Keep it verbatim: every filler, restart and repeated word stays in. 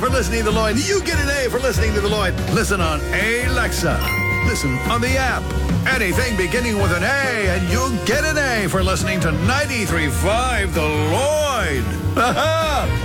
for listening to The Lloyd. You get an A for listening to The Lloyd. Listen on Alexa. Listen on the app. Anything beginning with an A, and you'll get an A for listening to ninety-three point five The Lloyd. Ha-ha!